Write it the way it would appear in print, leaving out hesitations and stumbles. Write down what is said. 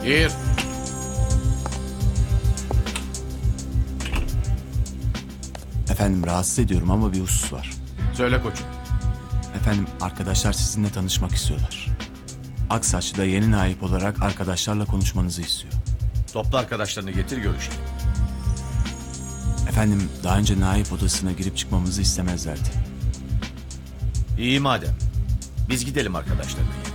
Gir. Efendim rahatsız ediyorum ama bir husus var. Söyle koçum. Efendim arkadaşlar sizinle tanışmak istiyorlar. Aksaçlı'da yeni naip olarak arkadaşlarla konuşmanızı istiyor. Topla arkadaşlarını getir görüşelim. Efendim daha önce naip odasına girip çıkmamızı istemezlerdi. İyi madem. Biz gidelim arkadaşlarına.